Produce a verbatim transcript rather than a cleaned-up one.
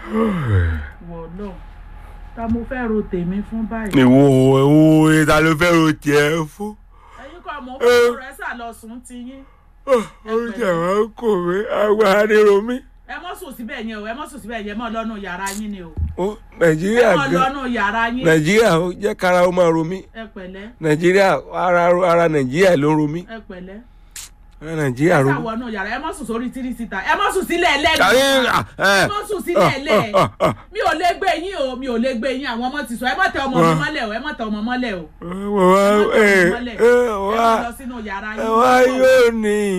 wọ̀ lọ ta mo fẹ́ ro tèmi fún báyìí. ìwọ ìwọ ta ló fẹ́ ro tiẹ̀ fún. ẹ̀yin kọ́ mo fẹ́ rẹ̀ sà lọ sùn ti yín. oúnjẹ wa kò mí agbára ní romi. ẹ mọ́ sùn síbẹ̀ yẹn o ẹ mọ́ sùn síbẹ̀ yẹn mọ́ lọ́nù yàrá yín ni o. ó nàìjíríà gan ẹ mọ́ lọ́nù yàrá yín. nàìjíríà ó jẹ́ kára ó máa romi. ẹ pẹ̀lẹ́. nàìjíríà ara ara nàìjíríà ló romi. ẹ pẹ̀lẹ́. ara nàìjíríà romi. ẹ sàwọ̀ nù yàrá ẹ mọ́ sùn sórí tírí síta ẹ mọ́ sùn sílẹ̀ ẹlẹ́ ẹ mọ́ sùn sílẹ̀ ẹlẹ́ mi ò lè gbé yín o mi ò lè gbé yín àwọn ọmọ ti sọ ẹ má tẹ ọmọ mi mọ́lẹ̀ o ẹ má tẹ ọmọ mọ́lẹ̀ o. ẹ má tẹ ọmọ mọ́lẹ̀ ẹ má lọ sínú yàrá yín. ẹ wá yóò ní.